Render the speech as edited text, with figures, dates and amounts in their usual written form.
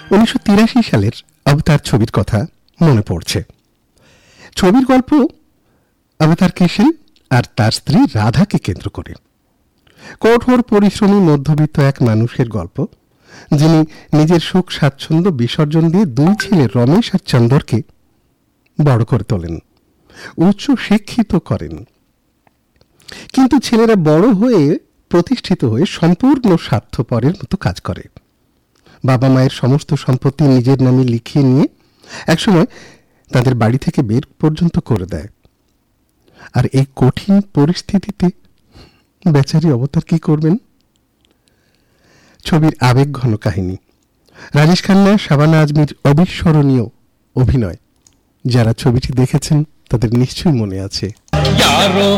1983 সালের অবতার ছবির কথা মনে পড়ছে। ছবির গল্প অবতার কিষেন আর তার স্ত্রী রাধাকে কেন্দ্র করে। কঠোর পরিশ্রমী মধ্যবিত্ত এক মানুষের গল্প, যিনি নিজের সুখ স্বাচ্ছন্দ্য বিসর্জন দিয়ে দুই ছেলে রমেশ আর চন্দরকে বড় করে তোলেন, উচ্চ শিক্ষিত করেন। কিন্তু ছেলেরা বড় হয়ে প্রতিষ্ঠিত হয়ে সম্পূর্ণ স্বার্থপরের মতো কাজ করে। বাবা মায়ের সমস্ত সম্পত্তি নিজের নামে লিখিয়ে নিয়ে একসময় তাদের বাড়ি থেকে বের পর্যন্ত করে দেয়। আর এই কঠিন পরিস্থিতিতে বেচারি অবতার কি করবেন? ছবির আবেগঘন কাহিনী, রাজেশ খান্না, শাবানা আজমির অবিস্মরণীয় অভিনয়। যারা ছবিটি দেখেছেন তাদের নিশ্চয়ই মনে আছে। यारो